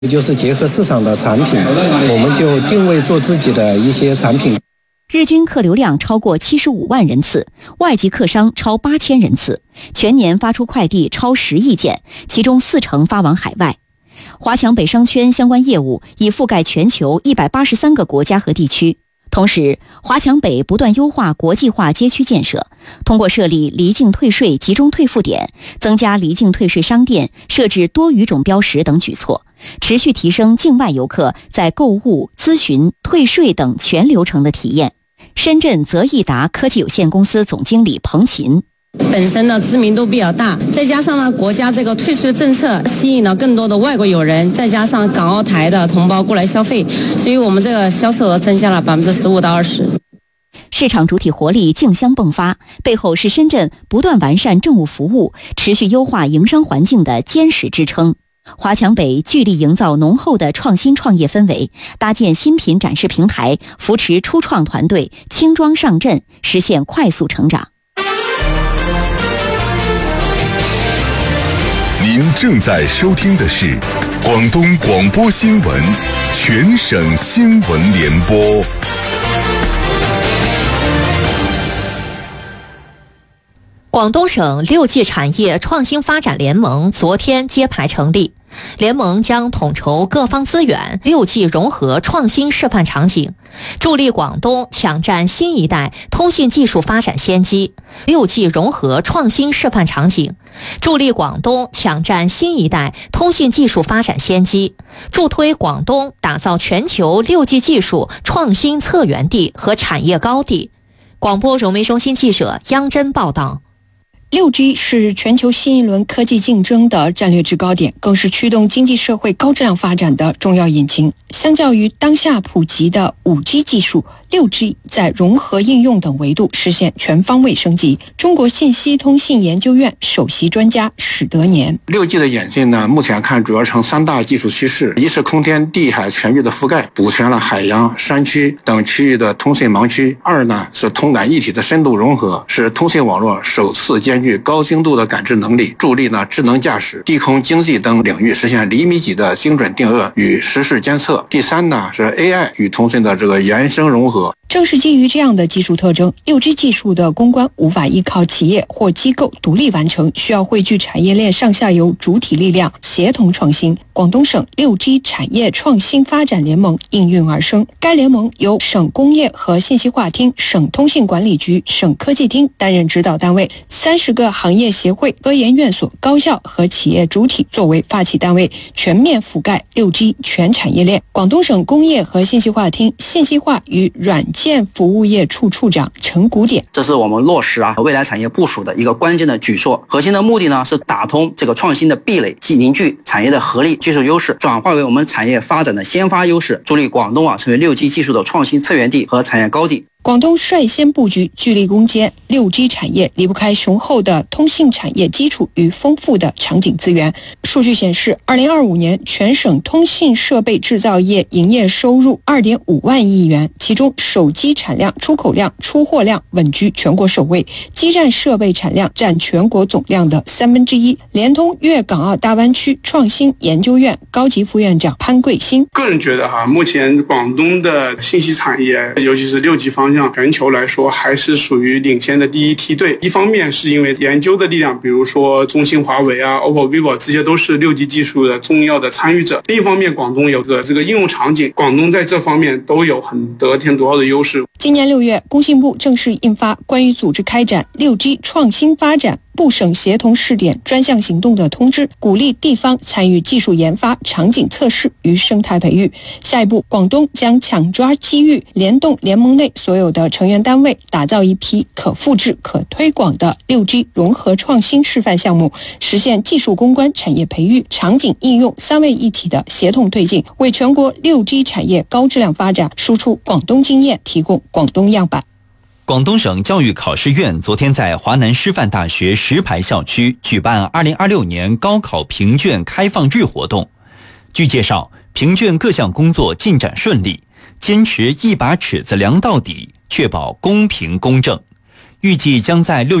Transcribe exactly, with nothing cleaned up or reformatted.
就是结合市场的产品，我们就定位做自己的一些产品。 日均客流量超过七十五万人次，外籍客商超八千人次，全年发出快递超十亿件，其中四成发往海外。华强北商圈相关业务已覆盖全球一百八十三个国家和地区。同时，华强北不断优化国际化街区建设，通过设立离境退税集中退付点、增加离境退税商店、设置多语种标识等举措，持续提升境外游客在购物、咨询、退税等全流程的体验。深圳泽益达科技有限公司总经理彭琴。 本身呢知名度比较大，再加上呢国家这个退税政策吸引了更多的外国友人，再加上港澳台的同胞过来消费，所以我们这个销售额增加了百分之十五到二十。 市场主体活力竞相迸发，背后是深圳不断完善政务服务、持续优化营商环境的坚实支撑。华强北聚力营造浓厚的创新创业氛围，搭建新品展示平台，扶持初创团队轻装上阵，实现快速成长。 您正在收听的是广东广播新闻全省新闻联播。 广东省六 G 产业创新发展联盟昨天揭牌成立，联盟将统筹各方资源，六 G 融合创新示范场景，助力广东抢占新一代通信技术发展先机。六 G 融合创新示范场景，助力广东抢占新一代通信技术发展先机，助推广东打造全球 六 G 技术创新策源地和产业高地。广播融媒中心记者央真报道。 六 G 是全球新一轮科技竞争的战略制高点，更是驱动经济社会高质量发展的重要引擎。相较于当下普及的 五 G 技术，六 G 在融合应用等维度实现全方位升级。中国信息通信研究院首席专家史德年： 六 G 的演进呢，目前看主要呈三大技术趋势：一是空天地海全域的覆盖，补全了海洋、山区等区域的通信盲区；二呢是通感一体的深度融合，使通信网络首次兼具高精度的感知能力，助力呢智能驾驶、低空经济等领域实现厘米级的精准定额与实时监测。第三呢是 A I 与通讯的这个原生融合。 正是基于这样的技术特征， 六 G 技术的攻关无法依靠企业或机构独立完成，需要汇聚产业链上下游主体力量，协同创新。广东省 六 G 产业创新发展联盟应运而生，该联盟由省工业和信息化厅、省通信管理局、省科技厅担任指导单位，三十个行业协会、科研院所、高校和企业主体作为发起单位，全面覆盖 六 G 全产业链。广东省工业和信息化厅信息化与软件服务业处处长陈谷典： 这是我们落实啊未来产业部署的一个关键的举措，核心的目的呢是打通这个创新的壁垒，既凝聚产业的合力、技术优势，转化为我们产业发展的先发优势，助力广东啊成为 六 G 技术的创新策源地和产业高地。 广东率先布局，聚力攻坚 六 G 产业，离不开雄厚的通信产业基础与丰富的场景资源。数据显示，二零二五年全省通信设备制造业营业收入 二点五万亿元，其中手机产量、出口量、出货量稳居全国首位，基站设备产量占全国总量的三分之一。联通粤港澳大湾区创新研究院高级副院长潘贵新： 个人觉得哈，目前广东的信息产业，尤其是六 G 方向，全球来说还是属于领先的第一梯队。一方面是因为研究的力量，比如说中兴、华为啊、O P P O、vivo 这些都是六 G 技术的重要的参与者。另一方面，广东有个这个应用场景，广东在这方面都有很得天独厚的优势。 今年六月，工信部正式印发关于组织开展六 G 创新发展部省协同试点专项行动的通知，鼓励地方参与技术研发、场景测试与生态培育。下一步，广东将抢抓机遇，联动联盟内所有的成员单位，打造一批可复制、可推广的 六 G 融合创新示范项目，实现技术攻关、产业培育、场景应用三位一体的协同推进，为全国 六 G 产业高质量发展输出广东经验，提供广东样板。 广东省教育考试院昨天在华南师范大学石牌校区举办二零二六年高考评卷开放日活动。据介绍，评卷各项工作进展顺利，坚持一把尺子量到底，确保公平公正。预计将在六月